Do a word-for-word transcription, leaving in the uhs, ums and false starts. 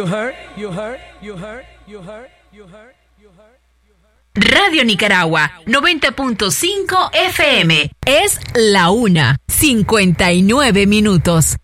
You heard, you heard, you heard, you heard, you heard, you heard. Radio Nicaragua, noventa punto cinco F M. Es la una, cincuenta y nueve minutos.